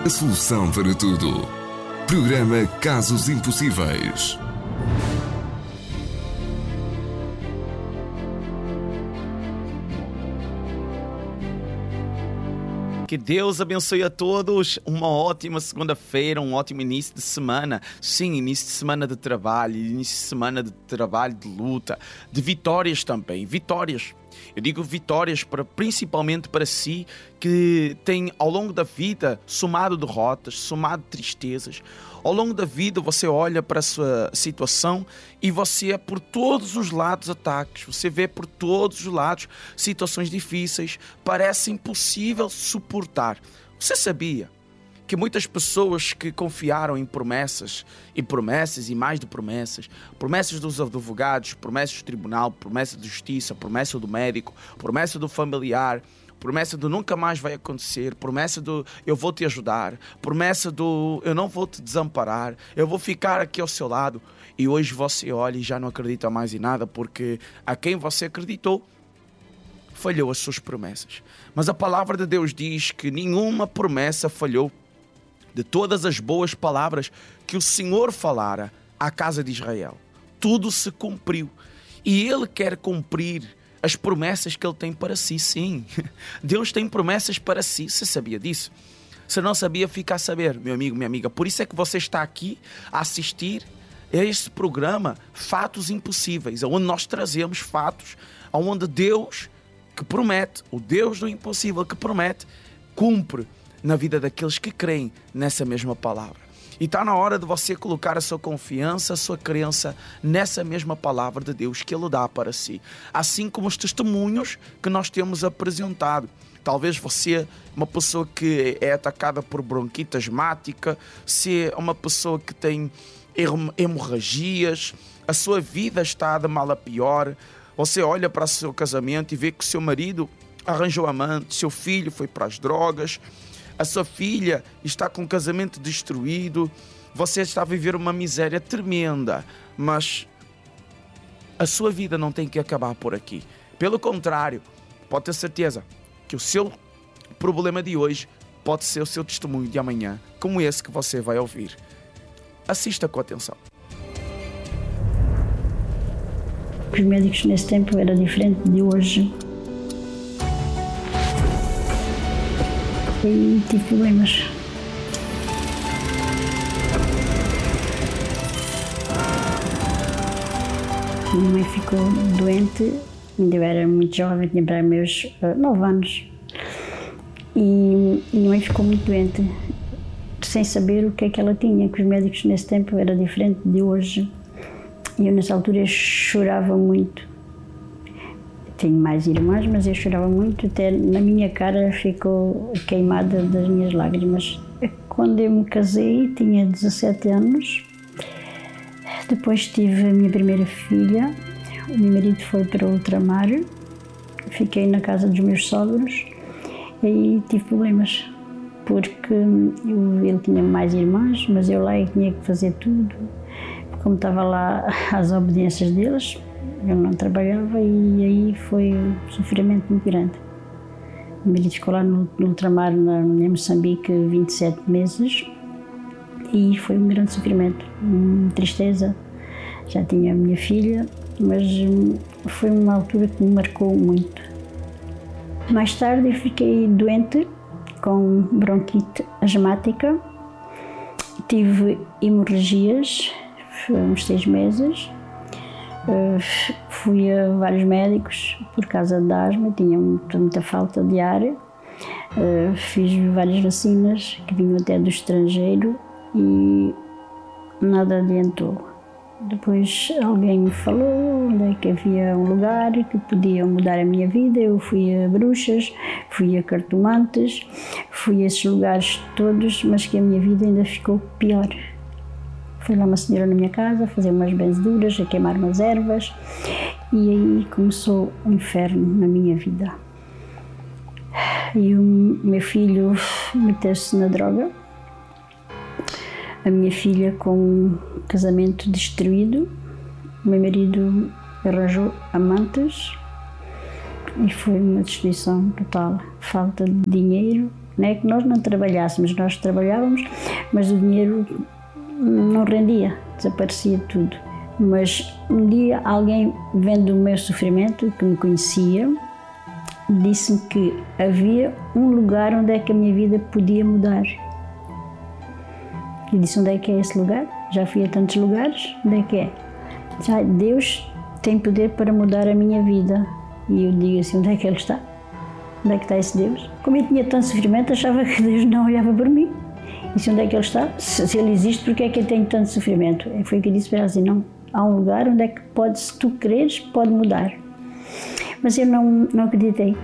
A solução para tudo. Programa Casos Impossíveis. Que Deus abençoe a todos. Uma ótima segunda-feira, um ótimo início de semana. Sim, início de semana de trabalho, início de semana de trabalho, de luta, de vitórias também. Vitórias. Eu digo vitórias principalmente para si que tem ao longo da vida somado derrotas, somado tristezas. Ao longo da vida você olha para a sua situação e você é por todos os lados ataques. Você vê por todos os lados situações difíceis. Parece impossível suportar. Você sabia que muitas pessoas que confiaram em promessas e mais de promessas dos advogados, promessas do tribunal, promessa de justiça, promessa do médico, promessa do familiar, promessa do nunca mais vai acontecer, promessa do eu vou te ajudar, promessa do eu não vou te desamparar, eu vou ficar aqui ao seu lado, e hoje você olha e já não acredita mais em nada porque a quem você acreditou falhou as suas promessas. Mas a palavra de Deus diz que nenhuma promessa falhou. De todas as boas palavras que o Senhor falara à casa de Israel, tudo se cumpriu. E Ele quer cumprir as promessas que Ele tem para si, sim. Deus tem promessas para si. Você sabia disso? Se não sabia, fica a saber, meu amigo, minha amiga. Por isso é que você está aqui a assistir a este programa Fatos Impossíveis, onde nós trazemos fatos, onde Deus que promete, o Deus do impossível que promete, cumpre na vida daqueles que creem nessa mesma palavra. E está na hora de você colocar a sua confiança, a sua crença nessa mesma palavra de Deus que Ele dá para si. Assim como os testemunhos que nós temos apresentado. Talvez você é uma pessoa que é atacada por bronquite asmática, se é uma pessoa que tem hemorragias, a sua vida está de mal a pior. Você olha para o seu casamento e vê que o seu marido arranjou amante, seu filho foi para as drogas, a sua filha está com o casamento destruído, você está a viver uma miséria tremenda, mas a sua vida não tem que acabar por aqui. Pelo contrário, pode ter certeza que o seu problema de hoje pode ser o seu testemunho de amanhã, como esse que você vai ouvir. Assista com atenção. Os médicos nesse tempo era diferente de hoje. E tive problemas. Minha mãe ficou doente, ainda era muito jovem, tinha para meus 9 anos. E minha mãe ficou muito doente, sem saber o que é que ela tinha, que os médicos nesse tempo era diferente de hoje. E eu nessa altura chorava muito. Tenho mais irmãs, mas eu chorava muito, até na minha cara ficou queimada das minhas lágrimas. Quando eu me casei, tinha 17 anos, depois tive a minha primeira filha, o meu marido foi para ultramar, fiquei na casa dos meus sogros e tive problemas, porque ele tinha mais irmãs, mas eu lá tinha que fazer tudo, como estava lá às obediências deles. Eu não trabalhava e aí foi um sofrimento muito grande. O marido ficou lá no ultramar, em Moçambique, 27 meses e foi um grande sofrimento, tristeza. Já tinha a minha filha, mas foi uma altura que me marcou muito. Mais tarde eu fiquei doente com bronquite asmática, tive hemorragias, uns 6 meses. Fui a vários médicos por causa da asma, tinha muita falta de ar. Fiz várias vacinas que vinham até do estrangeiro e nada adiantou. Depois alguém me falou que havia um lugar que podia mudar a minha vida. Eu fui a bruxas, fui a cartomantes, fui a esses lugares todos, mas que a minha vida ainda ficou pior. Foi lá uma senhora na minha casa a fazer umas benzeduras, a queimar umas ervas e aí começou o inferno na minha vida. E o meu filho meteu-se na droga, a minha filha com um casamento destruído, o meu marido arranjou amantes e foi uma destruição total. Falta de dinheiro, Não é que nós não trabalhássemos, nós trabalhávamos, mas o dinheiro não rendia, desaparecia tudo. Mas um dia alguém, vendo o meu sofrimento, que me conhecia, disse-me que havia um lugar onde é que a minha vida podia mudar. E disse: onde é que é esse lugar? Já fui a tantos lugares, onde é que é? Já Deus tem poder para mudar a minha vida. E eu digo assim: onde é que Ele está? Onde é que está esse Deus? Como eu tinha tanto sofrimento, achava que Deus não olhava por mim. E disse: onde é que Ele está? Se Ele existe, por que é que eu tenho tanto sofrimento? E foi o que eu disse para ela assim: não, há um lugar onde é que pode, se tu quereres, pode mudar. Mas eu não acreditei.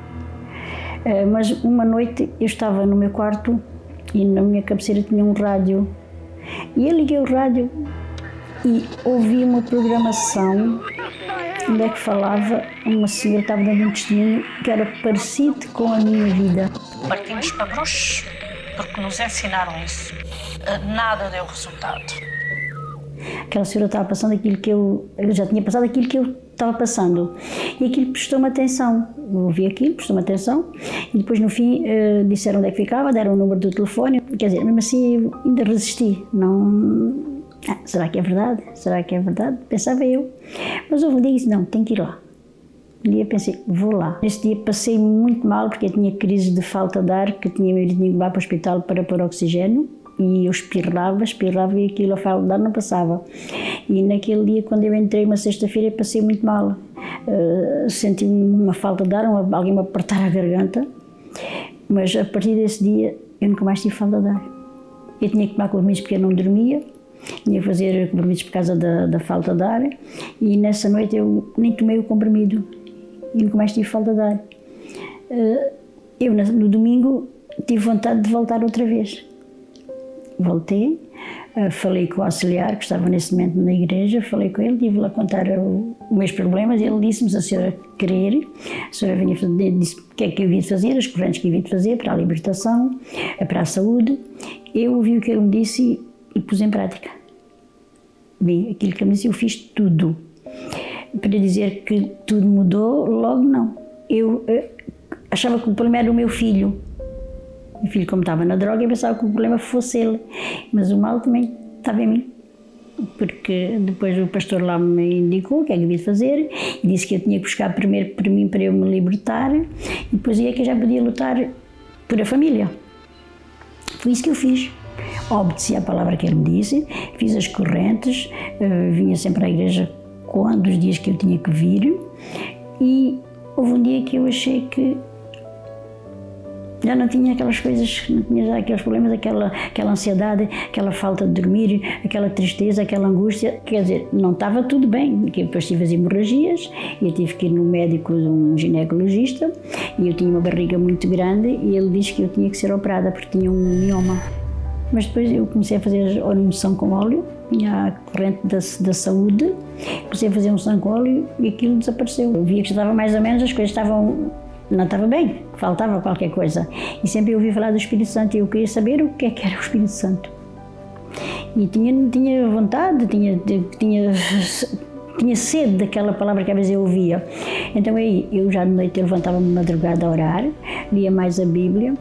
Mas uma noite eu estava no meu quarto e na minha cabeceira tinha um rádio. E eu liguei o rádio e ouvi uma programação onde é que falava, uma senhora estava dando um testemunho que era parecido com a minha vida. Partimos para bruxos porque nos ensinaram isso. Nada deu resultado. Aquela senhora estava passando aquilo que eu já tinha passado, aquilo que eu estava passando. E aquilo prestou-me atenção. Eu ouvi aquilo, prestou-me atenção. E depois, no fim, disseram onde é que ficava, deram o número do telefone. Quer dizer, mesmo assim, eu ainda resisti. Não... será que é verdade? Será que é verdade? Pensava eu. Mas houve um dia e disse: não, tenho que ir lá. Um dia pensei: vou lá. Nesse dia passei muito mal, porque eu tinha crise de falta de ar, que tinha que levar para o hospital para pôr oxigênio. E eu espirrava e aquilo, a falta de ar não passava. E naquele dia, quando eu entrei, uma sexta-feira, eu passei muito mal. Senti uma falta de ar, alguém me apertar a garganta. Mas a partir desse dia, eu nunca mais tive falta de ar. Eu tinha que tomar compromissos porque eu não dormia. Tinha que fazer compromissos por causa da falta de ar. E nessa noite eu nem tomei o comprimido. E nunca mais tive falta de ar. Eu, no domingo, tive vontade de voltar outra vez. Voltei, falei com o auxiliar que estava nesse momento na igreja, falei com ele, tive lá a contar os meus problemas e ele disse-me: se a senhora querer, a senhora vinha fazer, disse o que é que eu vinha fazer, as correntes que eu vinha fazer para a libertação, para a saúde. Eu ouvi o que ele me disse e pus em prática. Vi aquilo que ele me disse, eu fiz tudo. Para dizer que tudo mudou, logo não. Eu achava que o problema era o meu filho. O filho, como estava na droga, eu pensava que o problema fosse ele, mas o mal também estava em mim, porque depois o pastor lá me indicou o que é que eu devia fazer, e disse que eu tinha que buscar primeiro por mim para eu me libertar, e depois é que eu já podia lutar por a família. Foi isso que eu fiz. Obedeci à palavra que ele me disse, fiz as correntes, vinha sempre à igreja quando os dias que eu tinha que vir, e houve um dia que eu achei que já não tinha aquelas coisas, não tinha já aqueles problemas, aquela ansiedade, aquela falta de dormir, aquela tristeza, aquela angústia. Quer dizer, não estava tudo bem, porque depois tive as hemorragias, e eu tive que ir no médico, um ginecologista, e eu tinha uma barriga muito grande, e ele disse que eu tinha que ser operada porque tinha um mioma. Mas depois eu comecei a fazer a unção com óleo, tinha a corrente da saúde, comecei a fazer unção com óleo e aquilo desapareceu. Eu via que estava mais ou menos, as coisas não estava bem, faltava qualquer coisa. E sempre eu ouvi falar do Espírito Santo e eu queria saber o que era o Espírito Santo. E tinha vontade, tinha sede daquela palavra que às vezes eu ouvia. Então aí, eu já de noite eu levantava-me de madrugada a orar, lia mais a Bíblia,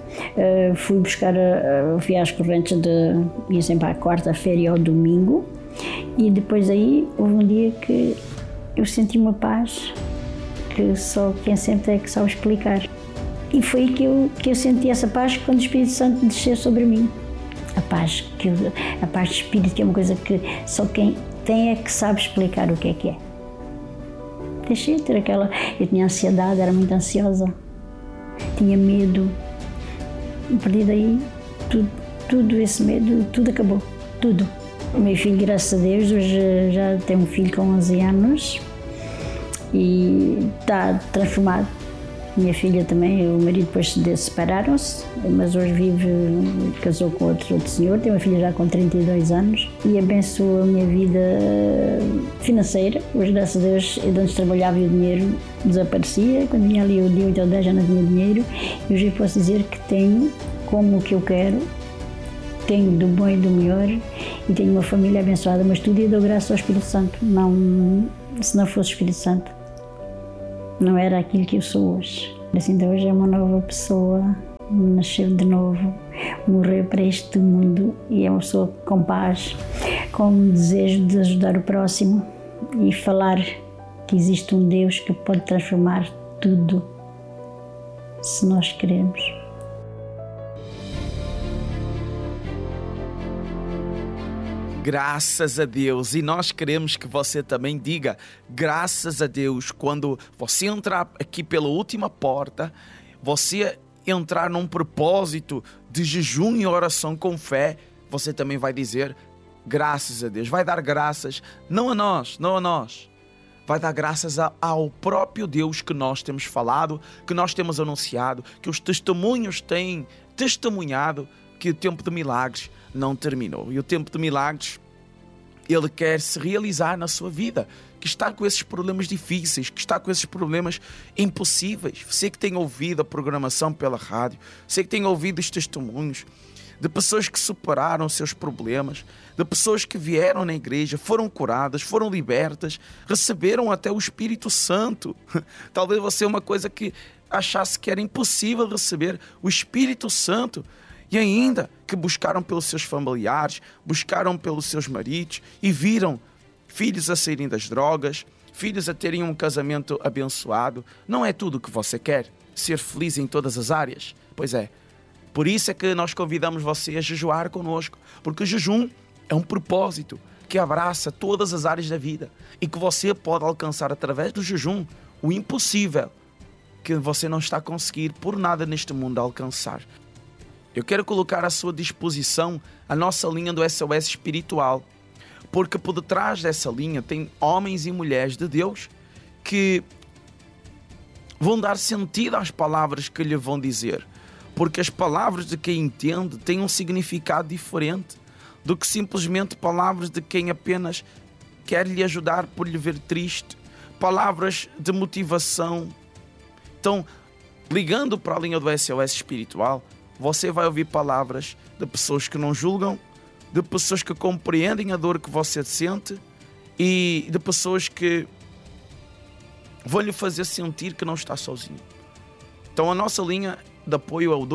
fui às correntes, ia sempre à quarta-feira e ao domingo, e depois aí houve um dia que eu senti uma paz que só quem sente é que sabe explicar. E foi aí que eu senti essa paz quando o Espírito Santo desceu sobre mim. A paz de Espírito, que é uma coisa que só quem tem é que sabe explicar o que é. Deixei de ter aquela... Eu tinha ansiedade, era muito ansiosa, tinha medo. A partir daí, tudo esse medo, tudo acabou, tudo. O meu filho, graças a Deus, hoje já tem um filho com 11 anos e está transformado. Minha filha também, o marido depois separaram-se, mas hoje casou com outro senhor, tem uma filha já com 32 anos e abençoou a minha vida financeira. Hoje, graças a Deus, eu de onde trabalhava e o dinheiro desaparecia, quando vinha ali o dia 8 ou 10 já não tinha dinheiro, e hoje eu posso dizer que tenho como o que eu quero, tenho do bom e do melhor e tenho uma família abençoada, mas tudo eu dou graças ao Espírito Santo. Não, se não fosse o Espírito Santo, não era aquilo que eu sou hoje. Assim, então hoje é uma nova pessoa. nasceu de novo, morreu para este mundo e é uma pessoa com paz, com desejo de ajudar o próximo e falar que existe um Deus que pode transformar tudo, se nós queremos. Graças a Deus, e nós queremos que você também diga graças a Deus quando você entrar aqui pela última porta, você entrar num propósito de jejum e oração com fé, você também vai dizer graças a Deus, vai dar graças, não a nós, vai dar graças ao próprio Deus que nós temos falado, que nós temos anunciado, que os testemunhos têm testemunhado que o tempo de milagres não terminou. E o tempo de milagres, Ele quer se realizar na sua vida, que está com esses problemas difíceis, que está com esses problemas impossíveis. Você que tem ouvido a programação pela rádio, você que tem ouvido os testemunhos de pessoas que superaram seus problemas, de pessoas que vieram na igreja, foram curadas, foram libertas, receberam até o Espírito Santo. Talvez você uma coisa que achasse que era impossível receber o Espírito Santo, e ainda que buscaram pelos seus familiares, buscaram pelos seus maridos e viram filhos a saírem das drogas, filhos a terem um casamento abençoado. Não é tudo o que você quer? Ser feliz em todas as áreas? Pois é. Por isso é que nós convidamos você a jejuar conosco, porque o jejum é um propósito que abraça todas as áreas da vida e que você pode alcançar através do jejum o impossível que você não está a conseguir por nada neste mundo alcançar. Eu quero colocar à sua disposição a nossa linha do SOS espiritual, porque por detrás dessa linha tem homens e mulheres de Deus que vão dar sentido às palavras que lhe vão dizer, porque as palavras de quem entende têm um significado diferente do que simplesmente palavras de quem apenas quer lhe ajudar por lhe ver triste, palavras de motivação. Então, ligando para a linha do SOS espiritual, você vai ouvir palavras de pessoas que não julgam, de pessoas que compreendem a dor que você sente e de pessoas que vão lhe fazer sentir que não está sozinho. Então a nossa linha de apoio é o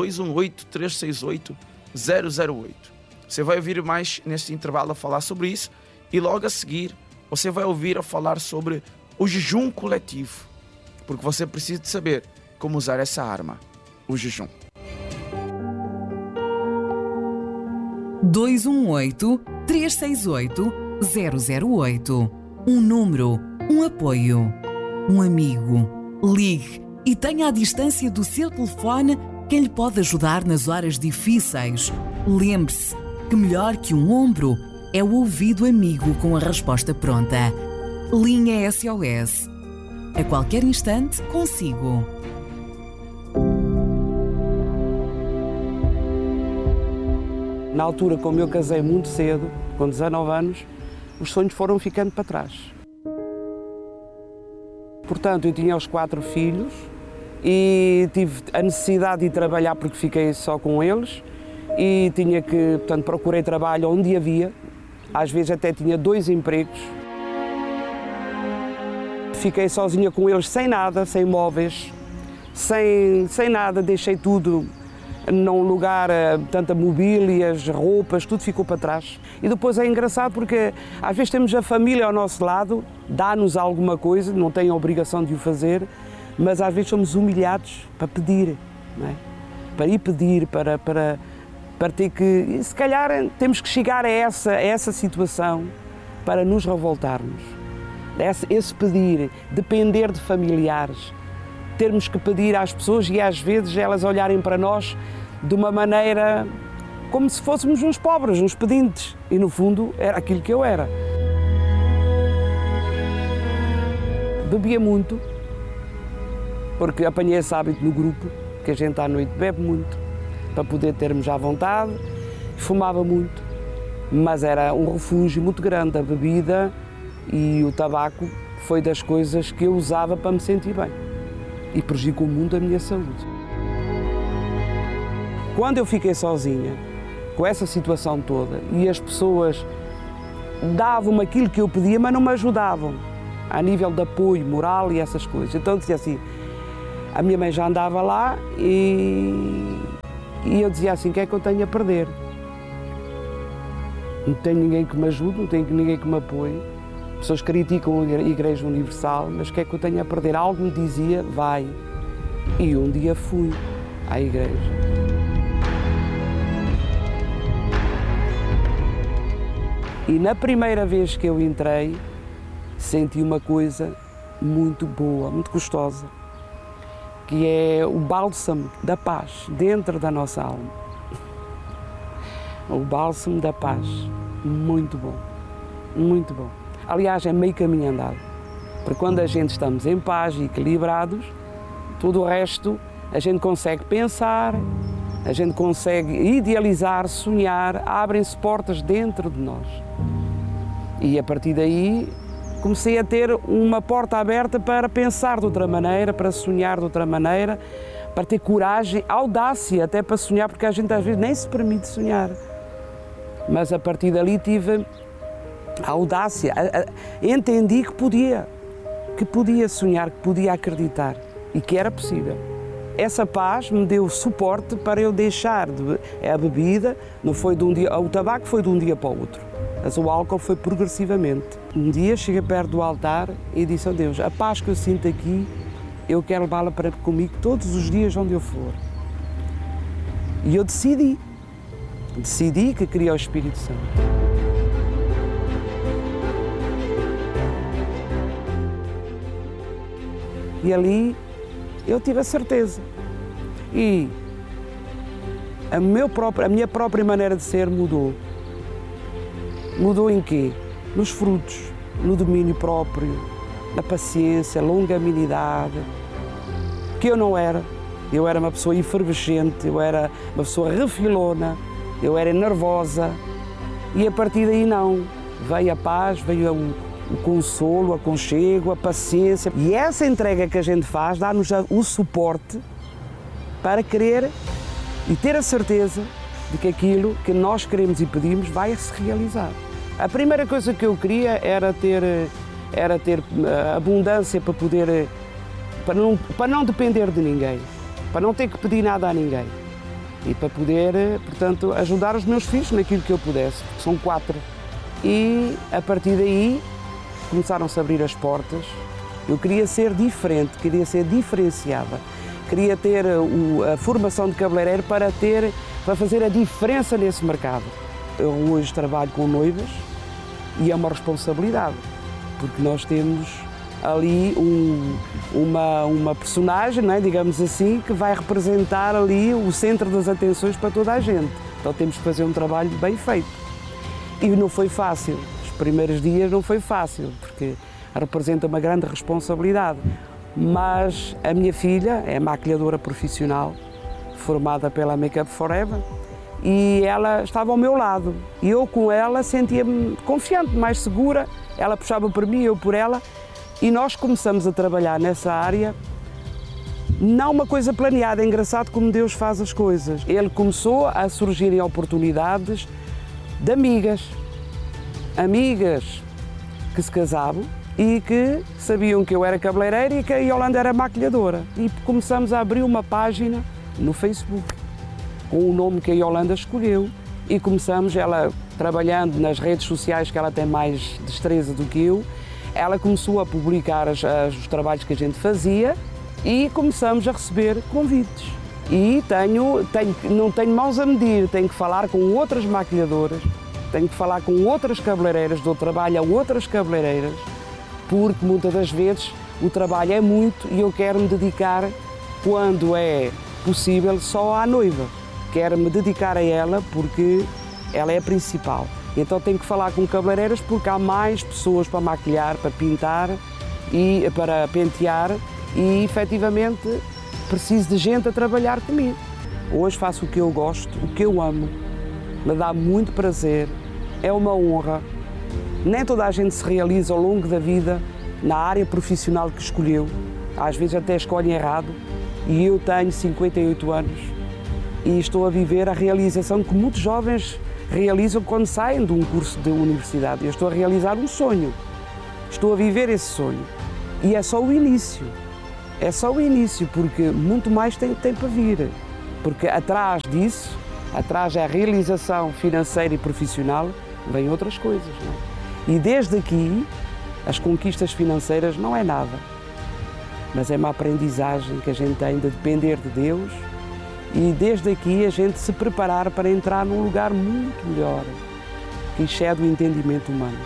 218-368-008. Você vai ouvir mais neste intervalo a falar sobre isso e logo a seguir você vai ouvir a falar sobre o jejum coletivo, porque você precisa de saber como usar essa arma, o jejum. 218-368-008. Um número, um apoio, um amigo. Ligue e tenha à distância do seu telefone quem lhe pode ajudar nas horas difíceis. Lembre-se que melhor que um ombro é o ouvido amigo com a resposta pronta. Linha SOS. A qualquer instante, consigo. Na altura, como eu casei muito cedo, com 19 anos, os sonhos foram ficando para trás. Portanto, eu tinha os 4 filhos e tive a necessidade de trabalhar porque fiquei só com eles e tinha que, portanto, procurei trabalho onde havia. Às vezes até tinha 2 empregos. Fiquei sozinha com eles sem nada, sem móveis, sem nada, deixei tudo num lugar, tanta mobílias, roupas, tudo ficou para trás. E depois é engraçado porque às vezes temos a família ao nosso lado, dá-nos alguma coisa, não tem a obrigação de o fazer, mas às vezes somos humilhados para pedir, não é? Para ir pedir, para ter que... E se calhar temos que chegar a essa situação para nos revoltarmos. Esse pedir, depender de familiares, termos que pedir às pessoas e às vezes elas olharem para nós de uma maneira como se fôssemos uns pobres, uns pedintes. E no fundo era aquilo que eu era. Bebia muito, porque apanhei esse hábito no grupo, que a gente à noite bebe muito, para poder termos à vontade. Fumava muito, mas era um refúgio muito grande. A bebida e o tabaco foi das coisas que eu usava para me sentir bem. E prejudicou muito a minha saúde. Quando eu fiquei sozinha, com essa situação toda, e as pessoas davam-me aquilo que eu pedia, mas não me ajudavam, a nível de apoio moral e essas coisas. Então dizia assim, a minha mãe já andava lá e E eu dizia assim, o que é que eu tenho a perder? Não tenho ninguém que me ajude, não tenho ninguém que me apoie. As pessoas criticam a Igreja Universal, mas o que é que eu tenho a perder? Algo me dizia, vai. E um dia fui à igreja. E na primeira vez que eu entrei, senti uma coisa muito boa, muito gostosa, que é o bálsamo da paz dentro da nossa alma. O bálsamo da paz, muito bom, muito bom. Aliás, é meio caminho andado, porque quando a gente estamos em paz e equilibrados, tudo o resto a gente consegue pensar, a gente consegue idealizar, sonhar, abrem-se portas dentro de nós. E a partir daí comecei a ter uma porta aberta para pensar de outra maneira, para sonhar de outra maneira, para ter coragem, audácia até para sonhar, porque a gente às vezes nem se permite sonhar. Mas a partir dali tive a audácia, entendi que podia sonhar, que podia acreditar e que era possível. Essa paz me deu suporte para eu deixar a bebida, não foi de um dia, o tabaco foi de um dia para o outro, mas o álcool foi progressivamente. Um dia cheguei perto do altar e disse a Deus, a paz que eu sinto aqui, eu quero levá-la para comigo todos os dias onde eu for. E eu decidi que queria o Espírito Santo. E ali eu tive a certeza. E a minha própria maneira de ser mudou. Mudou em quê? Nos frutos, no domínio próprio, na paciência, longanimidade, que eu não era. Eu era uma pessoa efervescente, eu era uma pessoa refilona, eu era nervosa. E a partir daí não. Veio a paz, veio o consolo, o aconchego, a paciência. E essa entrega que a gente faz dá-nos o suporte para querer e ter a certeza de que aquilo que nós queremos e pedimos vai se realizar. A primeira coisa que eu queria era ter abundância para poder, para não depender de ninguém, para não ter que pedir nada a ninguém e para poder, portanto, ajudar os meus filhos naquilo que eu pudesse, porque são 4. E a partir daí começaram-se a abrir as portas. Eu queria ser diferente, queria ser diferenciada, queria ter a formação de cabeleireiro para fazer a diferença nesse mercado. Eu hoje trabalho com noivas e é uma responsabilidade, porque nós temos ali uma personagem, não é, digamos assim, que vai representar ali o centro das atenções para toda a gente. Então temos que fazer um trabalho bem feito. E não foi fácil, os primeiros dias não foi fácil, porque representa uma grande responsabilidade. Mas a minha filha é maquilhadora profissional, formada pela Make Up Forever, e ela estava ao meu lado. E eu com ela sentia-me confiante, mais segura, ela puxava por mim, eu por ela, e nós começamos a trabalhar nessa área. Não uma coisa planeada, é engraçado como Deus faz as coisas. Ele começou a surgirem oportunidades de amigas que se casavam e que sabiam que eu era cabeleireira e que a Yolanda era maquilhadora. E começamos a abrir uma página no Facebook com o nome que a Yolanda escolheu e começamos, ela trabalhando nas redes sociais, que ela tem mais destreza do que eu, ela começou a publicar os trabalhos que a gente fazia e começamos a receber convites. E não tenho mãos a medir, tenho que falar com outras maquilhadoras, tenho que falar com outras cabeleireiras, dou trabalho a outras cabeleireiras, porque muitas das vezes o trabalho é muito e eu quero me dedicar, quando é possível, só à noiva. Quero me dedicar a ela porque ela é a principal. Então tenho que falar com cabeleireiras porque há mais pessoas para maquilhar, para pintar e para pentear e efetivamente preciso de gente a trabalhar comigo. Hoje faço o que eu gosto, o que eu amo, me dá muito prazer, é uma honra. Nem toda a gente se realiza ao longo da vida na área profissional que escolheu, às vezes até escolhem errado, e eu tenho 58 anos e estou a viver a realização que muitos jovens realizam quando saem de um curso de universidade. Eu estou a realizar um sonho, estou a viver esse sonho e é só o início. É só o início, porque muito mais tem para vir, Porque atrás disso, atrás da realização financeira e profissional, vêm outras coisas. Não é? E desde aqui, as conquistas financeiras não é nada, mas é uma aprendizagem que a gente tem de depender de Deus e desde aqui a gente se preparar para entrar num lugar muito melhor, que excede o entendimento humano.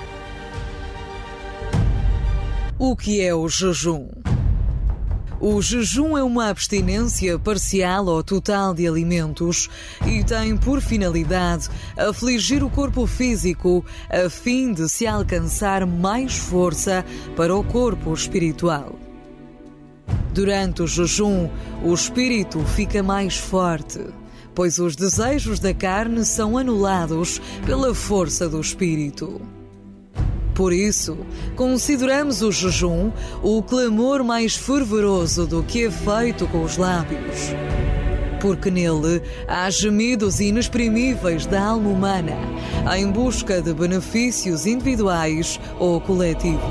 O que é o jejum? O jejum é uma abstinência parcial ou total de alimentos e tem por finalidade afligir o corpo físico a fim de se alcançar mais força para o corpo espiritual. Durante o jejum, o espírito fica mais forte, pois os desejos da carne são anulados pela força do espírito. Por isso, consideramos o jejum o clamor mais fervoroso do que é feito com os lábios. Porque nele há gemidos inexprimíveis da alma humana em busca de benefícios individuais ou coletivos.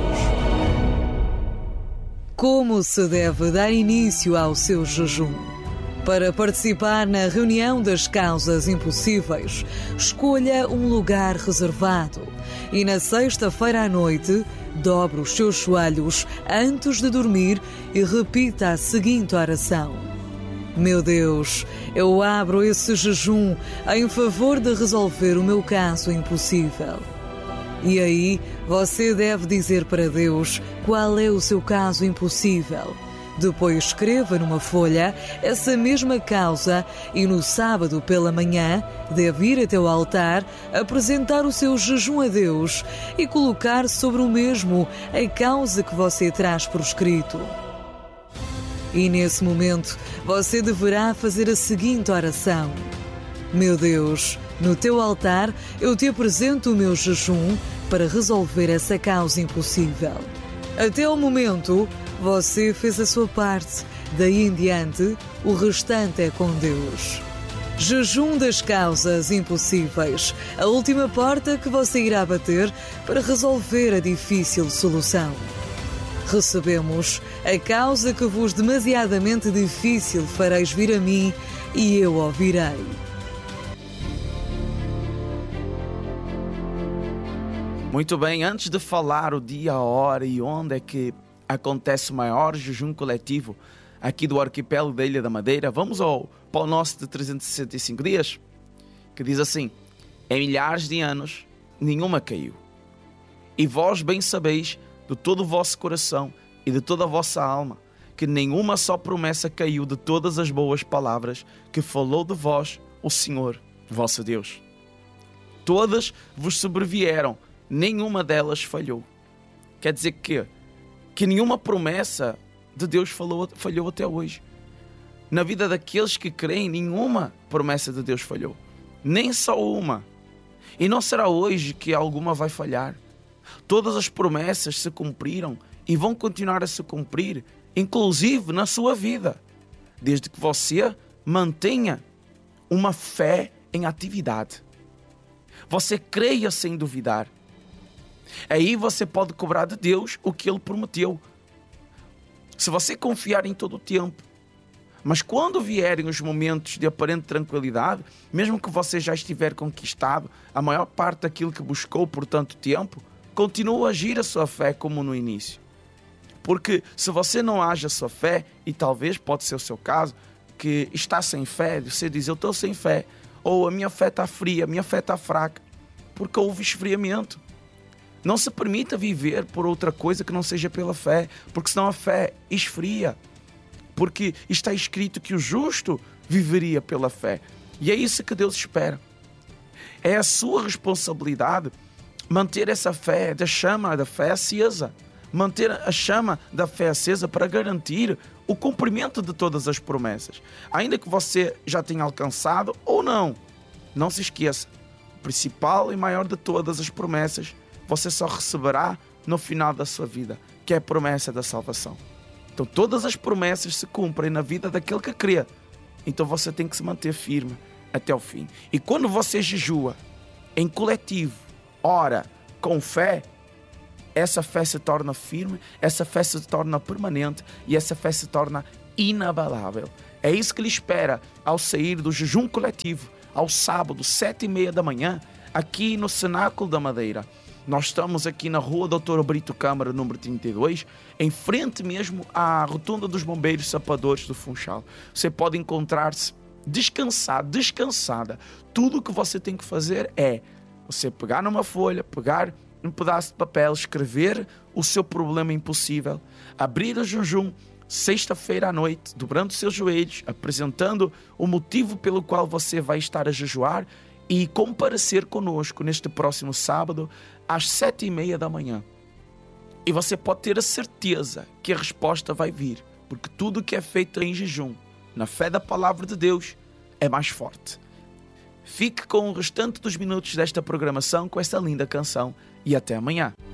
Como se deve dar início ao seu jejum? Para participar na reunião das causas impossíveis, escolha um lugar reservado e na sexta-feira à noite, dobre os seus joelhos antes de dormir e repita a seguinte oração: Meu Deus, eu abro esse jejum em favor de resolver o meu caso impossível. E aí, você deve dizer para Deus qual é o seu caso impossível. Depois escreva numa folha essa mesma causa e no sábado pela manhã deve ir até o altar, apresentar o seu jejum a Deus e colocar sobre o mesmo a causa que você traz por escrito. E nesse momento você deverá fazer a seguinte oração: Meu Deus, no teu altar eu te apresento o meu jejum para resolver essa causa impossível. Até o momento, você fez a sua parte. Daí em diante, o restante é com Deus. Jejum das causas impossíveis. A última porta que você irá bater para resolver a difícil solução. Recebemos: a causa que vos demasiadamente difícil fareis vir a mim e eu ouvirei. Muito bem, antes de falar o dia, a hora e onde é que acontece o maior jejum coletivo aqui do arquipélago da Ilha da Madeira, vamos ao Pão Nosso de 365 dias, que diz assim: Em milhares de anos nenhuma caiu. E vós bem sabeis de todo o vosso coração e de toda a vossa alma, que nenhuma só promessa caiu de todas as boas palavras que falou de vós o Senhor, vosso Deus. Todas vos sobrevieram, nenhuma delas falhou. Quer dizer que nenhuma promessa de Deus falhou até hoje. Na vida daqueles que creem, nenhuma promessa de Deus falhou. Nem só uma. E não será hoje que alguma vai falhar. Todas as promessas se cumpriram e vão continuar a se cumprir, inclusive na sua vida, desde que você mantenha uma fé em atividade. Você creia sem duvidar. Aí você pode cobrar de Deus o que Ele prometeu. Se você confiar em todo o tempo. Mas quando vierem os momentos de aparente tranquilidade, mesmo que você já estiver conquistado a maior parte daquilo que buscou por tanto tempo, continua a agir a sua fé como no início. Porque se você não age a sua fé, e talvez pode ser o seu caso, que está sem fé, você diz: eu estou sem fé, ou a minha fé está fria, a minha fé está fraca, porque houve esfriamento. Não se permita viver por outra coisa que não seja pela fé, porque senão a fé esfria. Porque está escrito que o justo viveria pela fé. E é isso que Deus espera. É a sua responsabilidade manter essa fé, da chama da fé acesa. Manter a chama da fé acesa para garantir o cumprimento de todas as promessas. Ainda que você já tenha alcançado ou não. Não se esqueça, o principal e maior de todas as promessas você só receberá no final da sua vida, que é a promessa da salvação. Então todas as promessas se cumprem na vida daquele que crê. Então você tem que se manter firme até o fim. E quando você jejua em coletivo, ora com fé, essa fé se torna firme, essa fé se torna permanente e essa fé se torna inabalável. É isso que lhe espera ao sair do jejum coletivo, ao sábado, 7h30 da manhã, aqui no Cenáculo da Madeira. Nós estamos aqui na rua Dr. Brito Câmara, número 32, em frente mesmo à Rotunda dos Bombeiros Sapadores do Funchal. Você pode encontrar-se descansada. Tudo o que você tem que fazer é você pegar numa folha, pegar um pedaço de papel, escrever o seu problema impossível, abrir o jejum, sexta-feira à noite, dobrando os seus joelhos, apresentando o motivo pelo qual você vai estar a jejuar e comparecer conosco neste próximo sábado às 7h30 da manhã. E você pode ter a certeza que a resposta vai vir, porque tudo que é feito em jejum, na fé da palavra de Deus, é mais forte. Fique com o restante dos minutos desta programação com esta linda canção e até amanhã.